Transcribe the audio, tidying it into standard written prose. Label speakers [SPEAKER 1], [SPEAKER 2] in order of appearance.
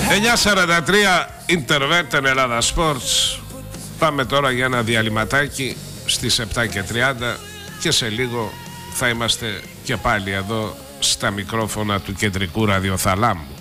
[SPEAKER 1] 9:43 Interveten Ελλάδα Sports. Πάμε τώρα για ένα διαλυματάκι στις 7:30 και σε λίγο θα είμαστε και πάλι εδώ στα μικρόφωνα του κεντρικού ραδιοθαλάμου.